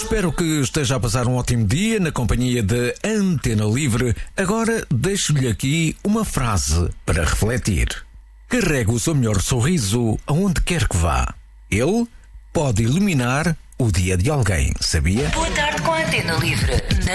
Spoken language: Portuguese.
Espero que esteja a passar um ótimo dia na companhia de Antena Livre. Agora deixo-lhe aqui uma frase para refletir. Carregue o seu melhor sorriso aonde quer que vá. Ele pode iluminar o dia de alguém, sabia? Boa tarde com a Antena Livre.